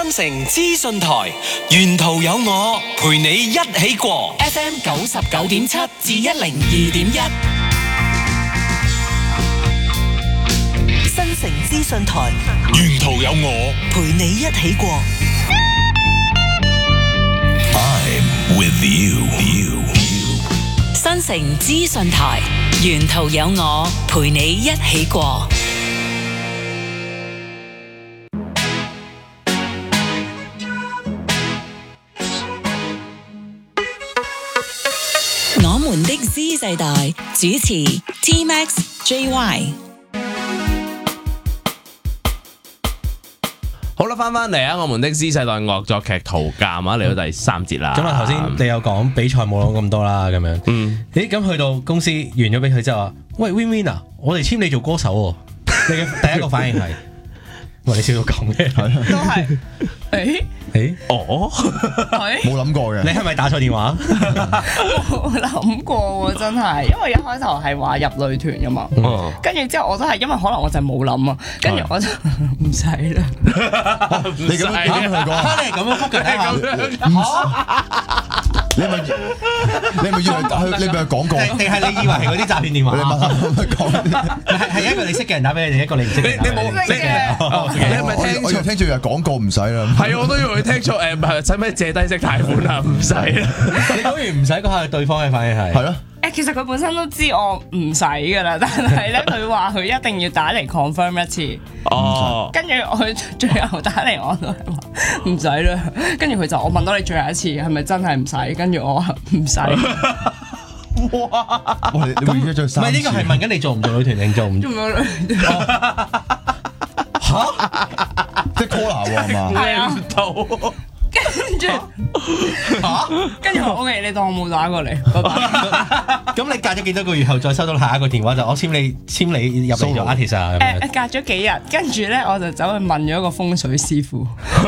新城資訊台，沿途有我陪你一起過 FM 99.7至102.1。 新城資訊台， 沿途有我陪你一起過。 I'm with you。 新城資訊台，沿途有我陪你一起過。我們的 Z 世代主持 T-Max JY。 好啦，翻嚟啊！我們的 Z 世代惡作劇圖鑑啊，嚟到第3節啦。 咁啊，頭先你有講比賽冇諗咁多啦，咁樣。咦，咁去到公司完咗俾佢之後話，喂 Win Win 啊，我哋簽你做歌手喎。你嘅第一個反應係，喂，你笑到咁嘅， 都係， 冇諗過嘅。 你係咪打錯電話？ 冇諗過喎，真係，因為一開頭係話入女團噶嘛，跟住之後我都係因為可能我就冇諗啊，跟住我就唔使啦。 你咁樣去講， 你係咁樣覆嘅， 你咪以為你咪廣告？ 定係你以為係嗰啲詐騙電話？ 你問下講， 係一個你識嘅人打俾你，定一個你唔識嘅人打俾你？ 你係咪聽我以為聽住係廣告唔使啦。 係啊，我都以為你聽錯使唔使借低息貸款啊？唔使啦。 你講完唔使嗰下，對方嘅反應係咯。 其實佢本身都知我唔使噶啦，但係咧佢話佢一定要打嚟 confirm 一次。 哦。跟住佢最後打嚟我都係話唔使啦，跟住佢就我問到你最後一次係咪真係唔使？跟住我話唔使。 哇！你永遠做3次。 唔係呢個係問緊你做唔做女團定做唔做？ 做女團？ 嚇！即係 caller 喎係嘛？ 係啊。 到。 跟住我 OK，你當我冇打過嚟。 咁你隔咗幾多個月後再收到下一個電話就我簽你入嚟做 artist 啊？ 隔咗幾日，跟住咧我就走去問咗一個風水師傅，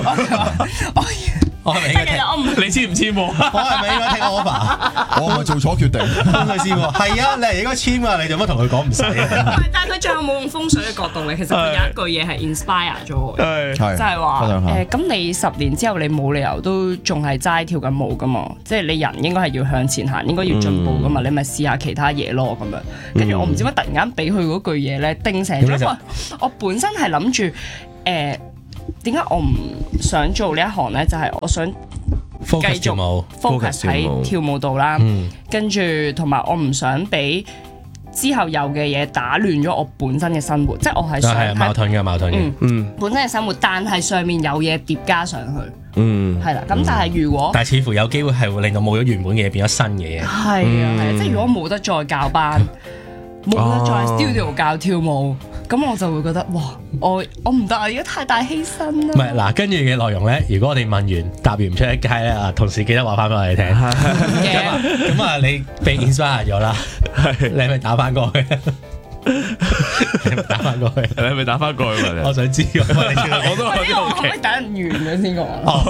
我係咪應該聽？ 你簽唔簽喎？ 我係咪應該聽 offer？ 我係咪做錯決定？ 風水師傅係啊，你係應該簽啊，你做乜同佢講唔使啊？ 但係佢最後冇用風水嘅角度嘅，其實佢有一句嘢係 inspire 咗我嘅， 係就係話咁你10年之後你冇理由都仲係齋跳緊舞噶嘛，即係你人應該係要向前行，應該要進步噶嘛，你咪試下其他嘢咯咁樣。跟住我唔知乜突然間俾佢嗰句嘢咧叮醒咗，因為我本身係諗住點解我唔想做呢一行咧？就係我想繼續 focus 喺跳舞度啦，跟住同埋我唔想俾之後有嘅嘢打亂咗我本身嘅生活，即係我係想矛盾嘅， 本身嘅生活，但係上面有嘢疊加上去，係啦。咁但係如果但係似乎有機會係會令到冇咗原本嘅嘢變咗新嘅嘢， 係啊，即係如果冇得再教班，冇得再 studio 教跳舞。咁我就會覺得哇，我唔得啊！而家太大犧牲啦。 唔係嗱，跟住嘅內容咧，如果我哋問完答完唔出一街咧，同事記得話翻俾我哋聽。咁啊，你被 inspire 咗啦，你係咪打翻過去？打翻過去， 你係咪打翻過去？ 我想知， 我都有啲好奇。 可以等人完咗先講。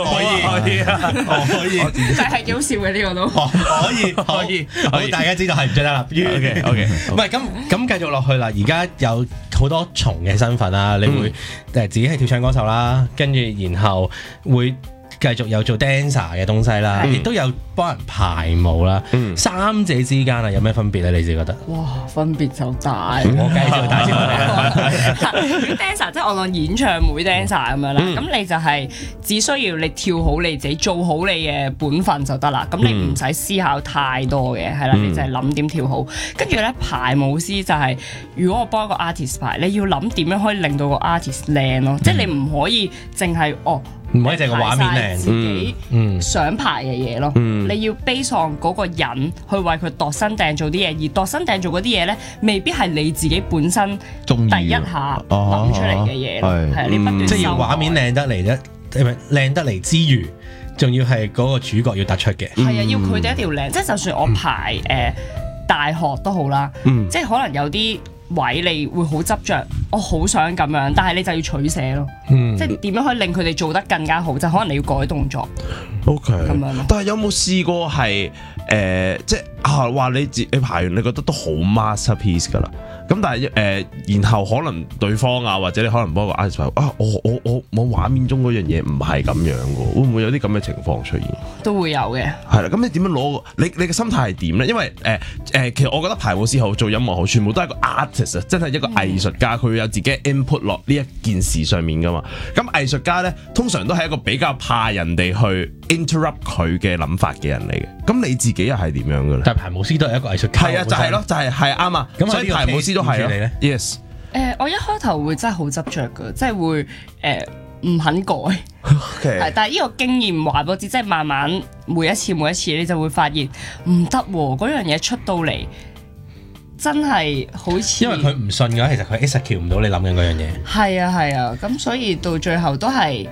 可以， 但係幾好笑嘅呢個都。 可以，好，大家知道係唔出得啦。OK，唔係咁繼續落去啦。而家有好多重嘅身份啦，你會自己係跳唱歌手啦，跟住然後會繼續有做 dancer 嘅東西啦，亦都有幫人排舞啦。三者之間啊，有咩分別咧？你自己覺得？ 哇，分別就大。 我繼續打先。 dancer 即係我當演唱會 dancer 咁樣啦，咁你就係只需要你跳好你自己，做好你嘅本分就得啦。咁你唔使思考太多嘅，係啦，你就係諗點跳好。跟住咧排舞師就係，如果我幫一個 artist 排，你要諗點樣可以令到個 artist 靚咯，即係你唔可以淨係唔可以淨係個畫面靚， 自己想排嘅嘢咯。你要 base on 嗰個人去為佢度身訂做啲嘢，而度身訂做嗰啲嘢咧，未必係你自己本身第一下諗出嚟嘅嘢。係你不斷即係要畫面靚得嚟啫，靚得嚟之餘，仲要係嗰個主角要突出嘅。 係啊，要佢哋一定要靚，即係就算我排大學都好啦，即係可能有啲位你會好執着，我好想咁樣，但係你就要取捨咯，即係點樣可以令佢哋做得更加好，就可能你要改動作。 OK， 咁樣咯。 但係有冇試過係即係話你排完你覺得都好 masterpiece 㗎啦。咁但係然後可能對方啊，或者你可能幫個 artist 話我畫面中嗰樣嘢唔係咁樣嘅，會唔會有啲咁嘅情況出現？ 都會有嘅。 係啦，咁你點樣攞？你嘅心態係點咧？因為其實我覺得排舞師好，做音樂好，全部都係一個 artist 啊，真係一個藝術家，佢有自己嘅 input 落呢一件事上面噶嘛。咁藝術家咧，通常都係一個比較怕人哋去 interrupt 佢嘅諗法嘅人嚟嘅。咁你自己又係點樣嘅咧？ 但係排舞師都係一個藝術家。 係啊，就係咯，就係啱啊。咁所以排舞師都係咯。Yes。 我一開頭會真係好執着㗎，即係會唔肯改。 Okay. 但係呢個經驗話俾我知，即係慢慢每一次你就會發現唔得喎，嗰樣嘢出到嚟真係好似因為佢唔信嘅話，其實佢 execute 唔到你諗緊嗰樣嘢。 係啊，咁所以到最後都係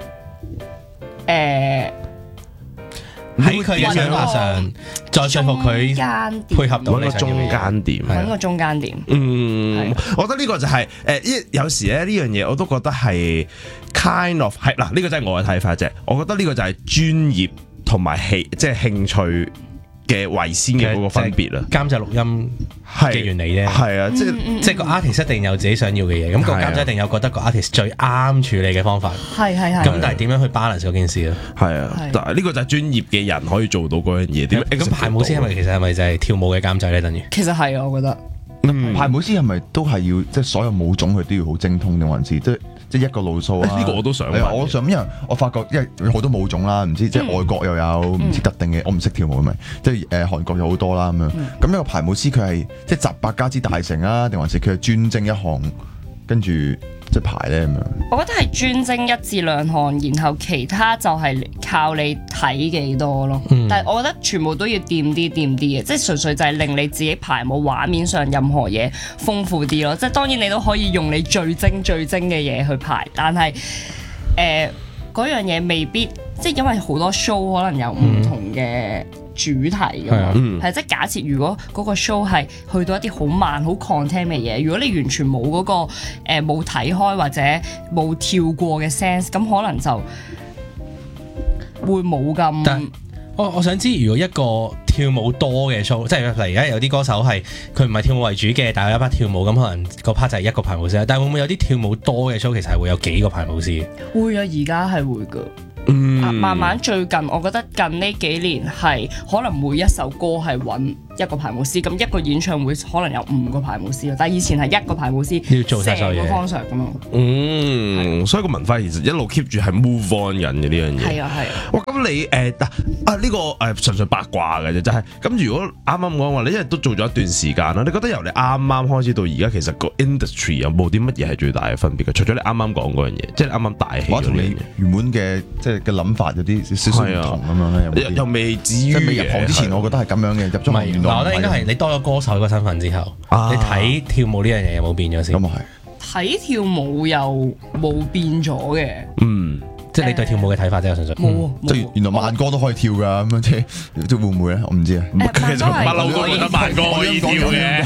喺佢嘅想法上，再說服佢配合到揾個中間點， 揾個中間點。 我覺得呢個就係有時咧呢樣嘢我都覺得係 kind of 係嗱，呢個真係我嘅睇法啫。我覺得呢個就係專業同埋即係興趣嘅為先嘅嗰個分別啦。 監製錄音嘅原理啫， 係啊， 即係個 artist 一定有自己想要嘅嘢，咁個監製一定有覺得個 artist 最啱處理嘅方法。 係。 咁但係點樣去 balance 嗰件事咧？ 係啊，但係呢個就係專業嘅人可以做到嗰樣嘢。點咁排舞師係咪就係跳舞嘅監製咧？等於其實係啊，我覺得。 排舞師係咪都係要即係所有舞種佢都要好精通定還是即係一個路數啊？ 呢個我都想。 我想，因為我發覺因為好多舞種啦，唔知即係外國又有唔知特定嘅，我唔識跳舞咪，即係韓國有好多啦咁樣。咁一個排舞師佢係即係集百家之大成啊，定還是佢係專精一項跟住即係排咧咁樣？ 我覺得係專精1至2項，然後其他就係靠你睇幾多咯。但係我覺得全部都要掂啲嘅，即係純粹就係令你自己排舞畫面上任何嘢豐富啲咯。即係當然你都可以用你最精嘅嘢去排，但係嗰樣嘢未必，即係因為好多 show 可能有唔同嘅主題㗎嘛。係即係假設如果嗰個 show 係去到一啲好慢好 content 嘅嘢，如果你完全冇嗰個冇睇開或者冇跳過嘅 sense，咁可能就會冇咁。 我想知，如果一個跳舞多嘅 show，即係例如而家有啲歌手係佢唔係跳舞為主嘅，但係有一 part 跳舞咁，可能個 part 就係一個排舞師。但係會唔會有啲跳舞多嘅 show 其實係會有幾個排舞師？ 會啊，而家係會㗎。慢慢最近，我覺得近呢幾年係可能每一首歌係揾一個排舞師，咁一個演唱會可能有5個排舞師咯。但係以前係一個排舞師， 要做晒所有嘢。 成個方向咁嘛。 所以個文化其實一路 keep 住係 move on 緊嘅呢樣嘢。 係啊。 哇，咁你呢個純粹八卦嘅啫，就係咁。如果啱啱講話，你因為都做咗一段時間啦，你覺得由你啱啱開始到而家，其實個 industry 有冇啲乜嘢係最大嘅分別嘅？除咗你啱啱講嗰樣嘢，即係啱啱大氣嗰樣嘢， 原本嘅即係嘅諗法有啲少少唔同咁樣咧。 又未至於即係未入行之前，我覺得係咁樣嘅。入咗行， 我覺得應該係你多咗歌手個身份之後，你睇跳舞呢樣嘢有冇變咗先？ 咁啊係睇跳舞又冇變咗嘅。 即係你對跳舞嘅睇法啫，純粹冇。 即係原來慢歌都可以跳噶，咁樣即係會唔會咧？我唔知啊。 其實不嬲都覺得慢歌可以跳嘅。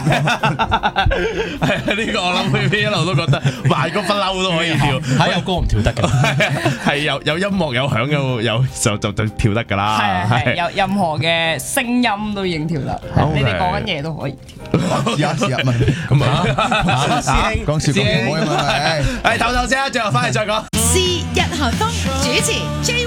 係呢個我諗 P P 一路都覺得慢歌不嬲都可以跳， 有歌唔跳得嘅。 係有音樂有響有就跳得㗎啦。 係有任何嘅聲音都已經跳得。你哋講緊嘢都可以跳。 試下問咁啊，師兄講笑講唔好啊嘛。 唞先，最後翻嚟再講。 日韓風主持 J